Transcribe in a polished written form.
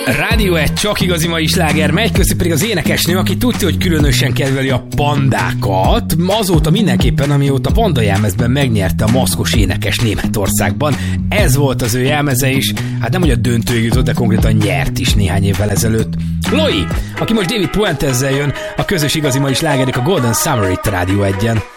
Rádió egy csak igazi mai sláger megy, közti pedig az énekesnő, aki tudja, hogy különösen kedveli a pandákat, azóta mindenképpen, amióta Panda jelmezben megnyerte a maszkos énekes Németországban. Ez volt az ő jelmeze is, hát nem hogy a döntőig jutott, de konkrétan nyert is néhány évvel ezelőtt. Loi, aki most David Puentezzel jön, a közös igazi mai slágerik a Golden Summer itt a Rádió 1-en.